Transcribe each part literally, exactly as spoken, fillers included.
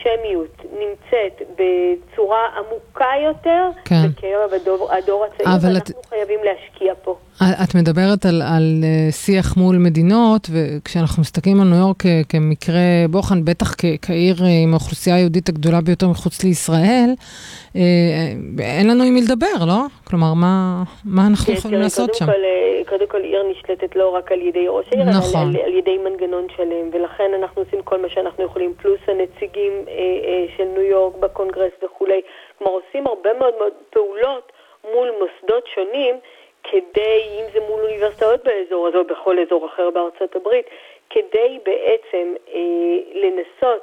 האנטישמיות נמצאת בצורה עמוקה יותר, כן. בקרב הדור, הדור הצעיר, ואנחנו את... חייבים להשקיע פה. את מדברת על, על שיח מול מדינות, וכשאנחנו מסתכלים על ניו יורק כמקרה בוחן, בטח כעיר עם האוכלוסייה היהודית הגדולה ביותר מחוץ לישראל, אין לנו עם מי לדבר, לא? כלומר, מה, מה אנחנו יכולים לעשות שם? קודם כל, עיר נשלטת לא רק על ידי ראש העיר, נכון. אלא על, על ידי מנגנון שלם, ולכן אנחנו עושים כל מה שאנחנו יכולים, פלוס הנציגים אה, אה, של ניו יורק בקונגרס וכולי. כלומר, עושים הרבה מאוד מאוד פעולות מול מוסדות שונים, כדי, אם זה מול אוניברסיטאות באזור הזה, או בכל אזור אחר בארצות הברית, כדי בעצם אה, לנסות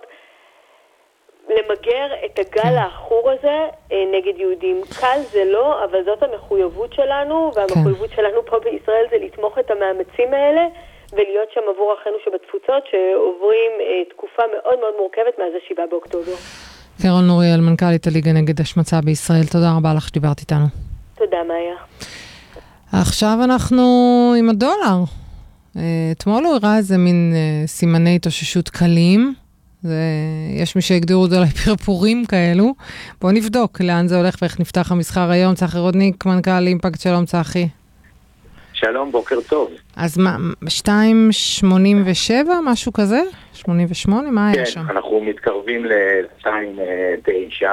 למגר את הגל האחור הזה אה, נגד יהודים. קל זה לא, אבל זאת המחויבות שלנו, והמחויבות שלנו פה בישראל זה לתמוך את המאמצים האלה, ולהיות שם עבור אחינו שבתפוצות שעוברים אה, תקופה מאוד מאוד מורכבת מאז השבעה באוקטובר. קרול נוריאל, מנכ"לית הליגה נגד השמצה בישראל, תודה רבה לך שדיברת איתנו. תודה, מאיה. עכשיו אנחנו עם הדולר. אתמול הוא הראה איזה מין סימני התאוששות קלים. יש מי שהגדירו את זה אולי פרפורים כאלו. בואו נבדוק לאן זה הולך ואיך נפתח המסחר היום. צחי רודניק, מנכ"ל אימפקט, שלום צחי. שלום, בוקר טוב. אז מה, שתיים שמונים ושבע, משהו כזה? שמונים ושמונה, מה היה שם? כן, אנחנו מתקרבים ל-שתיים תשע.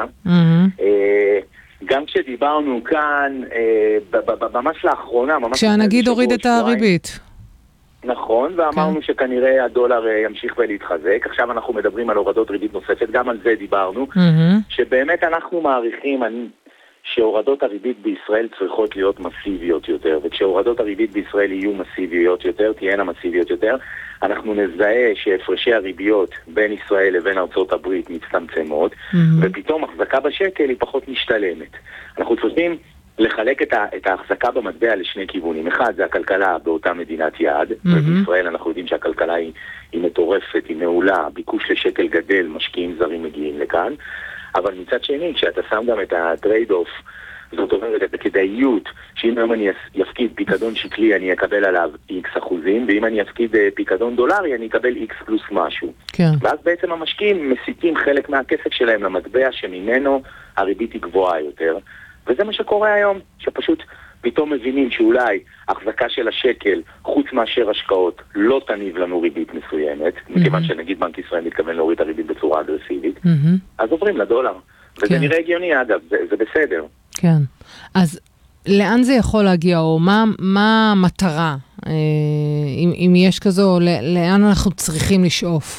גם כשדיברנו כאן, ממש לאחרונה, כשהנגיד הוריד את הריבית. נכון, ואמרנו שכנראה הדולר ימשיך ולהתחזק. עכשיו אנחנו מדברים על הורדות ריבית נוספת, גם על זה דיברנו, שבאמת אנחנו מעריכים שהורדות הריבית בישראל צריכות להיות מסיביות יותר, וכשהורדות הריבית בישראל יהיו מסיביות יותר, תהיינה מסיביות יותר, אנחנו נזהה שהפרשי הריביות בין ישראל לבין ארצות הברית מצטמצמות, mm-hmm. ופתאום החזקה בשקל היא פחות משתלמת. אנחנו צריכים לחלק את, ה- את ההחזקה במטבע לשני כיוונים. אחד, זה הכלכלה באותה מדינת יעד, mm-hmm. ובישראל אנחנו יודעים שהכלכלה היא, היא מטורפת, היא מעולה, ביקוש לשקל גדל, משקיעים זרים מגיעים לכאן, אבל מצד שני, כשאתה שם גם את הטרייד אוף, זאת אומרת, את הכדאיות, שאם היום אני יפקיד פיקדון שקלי, אני אקבל עליו X אחוזים, ואם אני יפקיד פיקדון דולרי, אני אקבל X פלוס משהו. כן. ואז בעצם המשקיעים מסיטים חלק מהכסף שלהם למטבע, שממנו הריבית היא גבוהה יותר. וזה מה שקורה היום, שפשוט פתאום מבינים שאולי החזקה של השקל, חוץ מאשר השקעות, לא תניב לנו ריבית מסוימת, mm-hmm. מכיוון שנגיד בנק ישראל מתכוון להוריד את הריבית בצורה אגרסיבית, mm-hmm. אז עוברים לדולר. וזה כן. נראה הגיוני, אגב, זה, זה בסדר. כן. אז לאן זה יכול להגיע, או מה, מה המטרה, אה, אם, אם יש כזו, לאן אנחנו צריכים לשאוף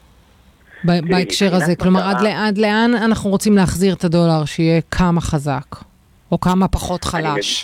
ב- בהקשר הזה? כלומר, עד, עד לאן אנחנו רוצים להחזיר את הדולר, שיהיה כמה חזק, או כמה פחות חלש?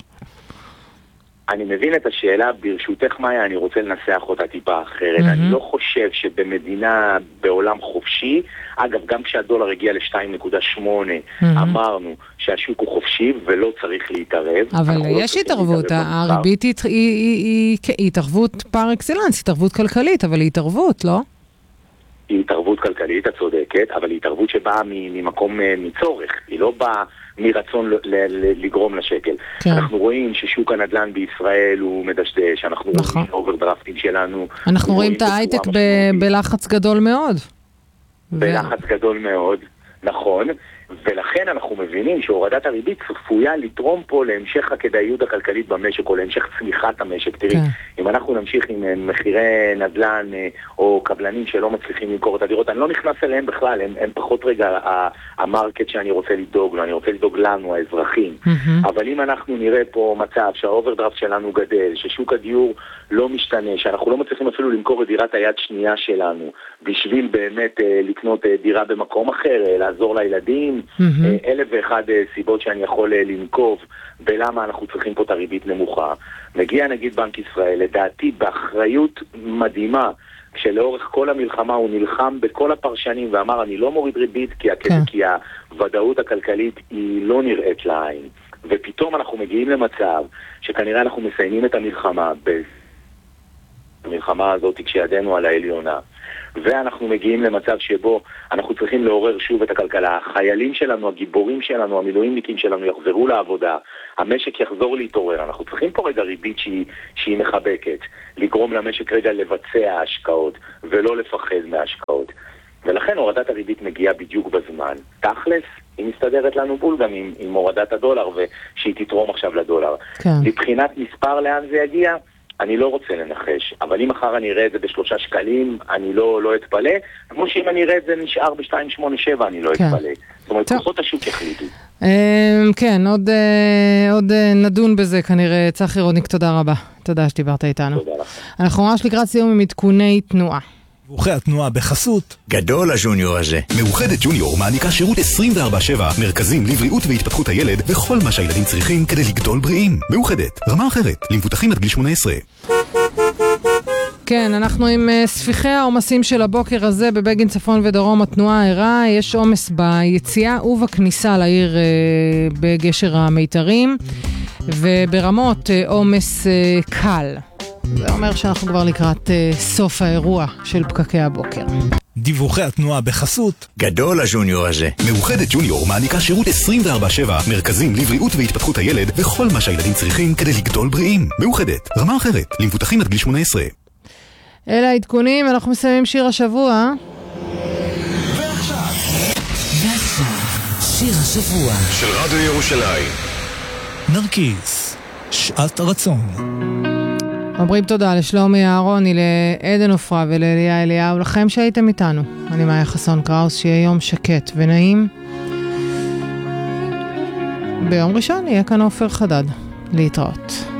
אני מבין את השאלה, ברשותך מאיה, אני רוצה לנסח אותה טיפה אחרת. Mm-hmm. אני לא חושב שבמדינה, בעולם חופשי, אגב, גם כשהדולר הגיע ל-שתיים נקודה שמונה, mm-hmm. אמרנו שהשוק הוא חופשי ולא צריך להתערב. אבל יש לא התערבות, הריבית היא, היא, היא, היא, היא התערבות פר אקסלנס, התערבות כלכלית, אבל היא התערבות, לא? היא התערבות כלכלית, את צודקת, אבל היא התערבות שבאה ממקום מצורך, היא לא באה מרצון לגרום לשקל. כן. אנחנו רואים ששוק הנדל"ן בישראל הוא מדשדש, אנחנו נכון. רואים אוברדרפטים שלנו. אנחנו רואים את ההייטק ב- בלחץ גדול מאוד. בלחץ ו... גדול מאוד, נכון. ולכן אנחנו מבינים שהורדת הריבית צפויה לתרום פה להמשך הכדאיות הכלכלית במשק, או להמשך צמיחת המשק. תראי, כן. אם אנחנו נמשיך עם מחירי נדל"ן או קבלנים שלא מצליחים למכור את הדירות, אני לא נכנס אליהם בכלל, הם, הם פחות רגע המרקט שאני רוצה לדאוג לו, אני רוצה לדאוג לנו, האזרחים. Mm-hmm. אבל אם אנחנו נראה פה מצב שהאוברדרפט שלנו גדל, ששוק הדיור לא משתנה, שאנחנו לא מצליחים אפילו למכור את דירת היד שנייה שלנו, בשביל באמת אה, לקנות אה, דירה במקום אחר, אה, לעזור לילדים, mm-hmm. אה, אלף ואחד אה, סיבות שאני יכול אה, לנקוב בלמה אנחנו צריכים פה את הריבית נמוכה. מגיע נגיד בנק ישראל, לדעתי באחריות מדהימה, כשלאורך כל המלחמה הוא נלחם בכל הפרשנים ואמר אני לא מוריד ריבית כי, הכ... כן. כי הוודאות הכלכלית היא לא נראית לעין. ופתאום אנחנו מגיעים למצב שכנראה אנחנו מסיימים את המלחמה ב... המלחמה הזאת כשידנו על העליונה, ואנחנו מגיעים למצב שבו אנחנו צריכים לעורר שוב את הכלכלה. החיילים שלנו, הגיבורים שלנו, המילואימניקים שלנו יחזרו לעבודה, המשק יחזור להתעורר. אנחנו צריכים פה רגע ריבית שהיא, שהיא מחבקת, לגרום למשק רגע לבצע השקעות ולא לפחד מהשקעות. ולכן הורדת הריבית מגיעה בדיוק בזמן. תכלס, היא מסתדרת לנו בול גם עם, עם הורדת הדולר, ושהיא תתרום עכשיו לדולר. כן. מבחינת מספר לאן זה יגיע, אני לא רוצה לנחש, אבל אם מחר אני אראה את זה בשלושה שקלים, אני לא, לא אתפלא, כמו שאם אני אראה את זה נשאר ב-שתיים שמונה שבע, אני לא כן. אתפלא. זאת אומרת, כוחות השוק יחליטו. כן, עוד, עוד נדון בזה כנראה. צחי רודניק, תודה רבה. תודה שדיברת איתנו. תודה לך. אנחנו ממש לקראת סיום עם עדכוני תנועה. מאוחד התנועה בחסות גדול הג'וניור הזה. מאוחדת ג'וניור מעניקה שירות עשרים וארבע שבע, מרכזים לבריאות והתפתחות הילד וכל מה שהילדים צריכים כדי לגדול בריאים. מאוחדת, רמה אחרת, למבוטחים עד גיל שמונה עשרה. כן, אנחנו עם ספיחי העומסים של הבוקר הזה בבגין צפון ודרום. התנועה ערה, יש עומס ביציאה ובכניסה לעיר בגשר המיתרים, וברמות עומס קל. זה אומר שאנחנו כבר לקראת סוף האירוע של פקקי הבוקר. דיווחי התנועה בחסות גדול הג'וניור הזה. מאוחדת ג'וניור מעניקה שירות עשרים וארבע שבע, מרכזים לבריאות והתפתחות הילד וכל מה שהילדים צריכים כדי לגדול בריאים. מאוחדת, רמה אחרת, למבוטחים עד גיל שמונה עשרה. אלה העדכונים, אנחנו מסיימים שיר השבוע. ועכשיו, ועכשיו, שיר השבוע של רדיו ירושלים. נרקיס, שעת רצון. אומרים תודה לשלומי אהרוני, לעדן עופרה ולאליה אליהו, לכם שהייתם איתנו. אני מאיה חסון קראוס, שיהיה יום שקט ונעים. ביום ראשון יהיה כאן עופר חדד. להתראות.